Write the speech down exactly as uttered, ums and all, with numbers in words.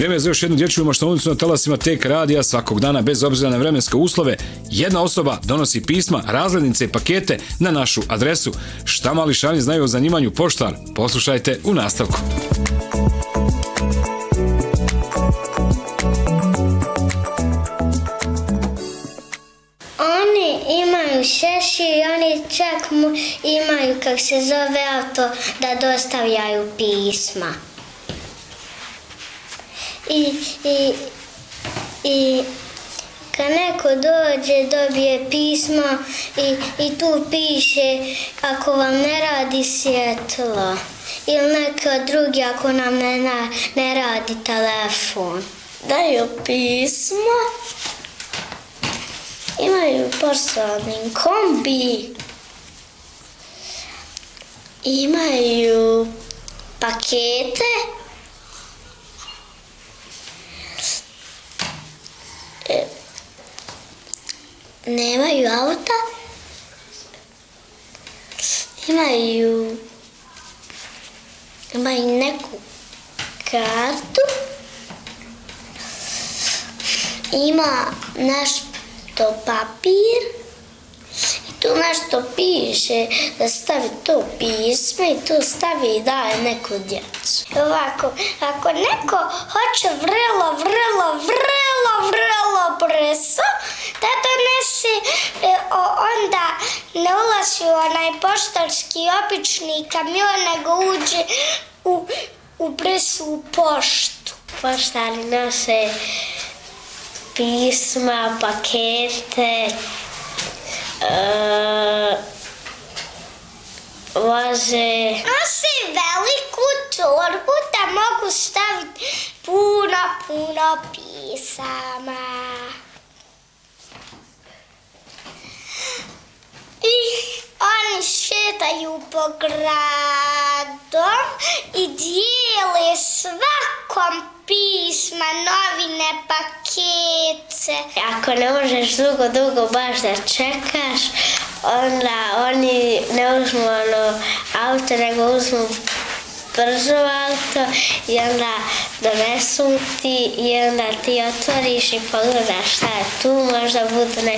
Vrijeme je za još jednu dječju maštovnicu na talasima Tek radija. Svakog dana, bez obzira na vremenske uslove, jedna osoba donosi pisma, razglednice i pakete na našu adresu. Šta mališani znaju o zanimanju poštar? Poslušajte u nastavku. Oni imaju šešir i oni čak mu imaju, kak se zove, auto da dostavljaju pisma. I, i, i kad neko dođe, dobije pismo i, i tu piše ako vam ne radi svjetlo ili neko drugi ako nam ne, ne radi telefon. Daju pismo, imaju poštarni kombi, imaju pakete, nemaju auta, imaju, imaju neku kartu, ima nešto papir i tu nešto piše da stavi to pismo i tu stavi i daje neku djecu. Ovako, ako neko hoće vrlo, vrlo, vrlo, vrlo brzo da donese, onda ne ulazi u onaj poštarski obični kamion, nego uđe u, u brzu poštu. Poštari nose pisma, pakete, uh, voze. Nosi veliku torbu da mogu staviti puno, puno pisama. I oni šetaju po gradom i dijele svakom pisma, novine, pakete. Ako ne možeš dugo, dugo baš da čekaš, onda oni ne uzmu ono auto, nego uzmu brzo auto i onda donesu ti i onda ti otvoriš i pogledaš šta je tu, možda budu neke